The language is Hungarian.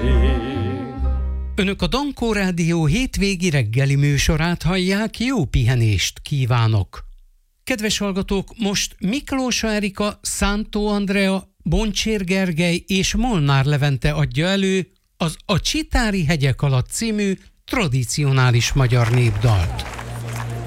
Önök a Dankó Rádió hétvégi reggeli műsorát hallják, jó pihenést kívánok! Kedves hallgatók, most Miklósa Erika, Szántó Andrea, Boncsér Gergely és Molnár Levente adja elő az A Csitári hegyek alatt című tradicionális magyar népdalt.